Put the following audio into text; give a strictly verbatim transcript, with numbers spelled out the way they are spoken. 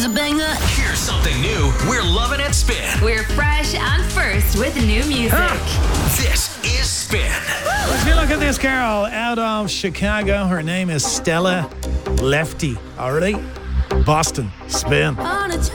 A banger. Here's something new we're loving at Spin. We're fresh and first with new music. Ah. This is Spin. If you look at this girl out of Chicago, her name is Stella Lefty. All right? Boston. Spin. On a